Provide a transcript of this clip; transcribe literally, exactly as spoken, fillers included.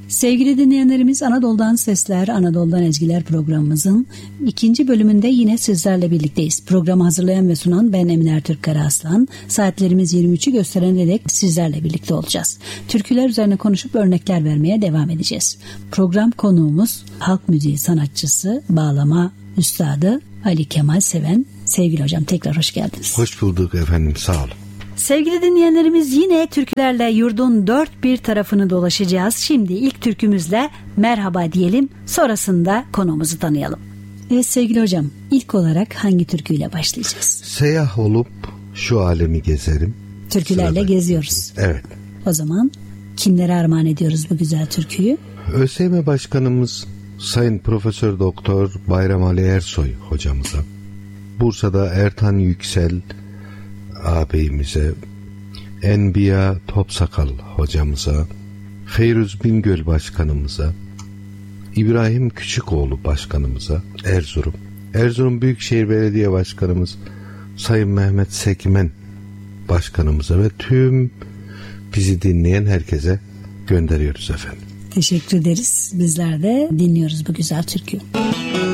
Sevgili dinleyenlerimiz, Anadolu'dan Sesler, Anadolu'dan Ezgiler programımızın ikinci bölümünde yine sizlerle birlikteyiz. Programı hazırlayan ve sunan ben Emine Ertürk Karaaslan. Saatlerimiz yirmi üçü gösterene dek sizlerle birlikte olacağız. Türküler üzerine konuşup örnekler vermeye devam edeceğiz. Program konuğumuz halk müziği sanatçısı, bağlama üstadı Ali Kemal Seven. Sevgili hocam, tekrar hoş geldiniz. Hoş bulduk efendim, sağ olun. Sevgili dinleyenlerimiz, yine türkülerle yurdun dört bir tarafını dolaşacağız. Şimdi ilk türkümüzle merhaba diyelim, sonrasında konuğumuzu tanıyalım. Evet sevgili hocam, ilk olarak hangi türküyle başlayacağız? Seyyah olup şu alemi gezerim. Türkülerle Sırada geziyoruz. Evet. O zaman kimlere armağan ediyoruz bu güzel türküyü? ÖSYM Başkanımız Sayın Profesör Doktor Bayram Ali Ersoy hocamıza, Bursa'da Ertan Yüksel ağabeyimize, Enbiya Topsakal hocamıza, Feyruz Bingöl başkanımıza, İbrahim Küçükoğlu başkanımıza, Erzurum, Erzurum Büyükşehir Belediye Başkanımız Sayın Mehmet Sekmen başkanımıza ve tüm bizi dinleyen herkese gönderiyoruz efendim. Teşekkür ederiz. Bizler de dinliyoruz bu güzel türküyü.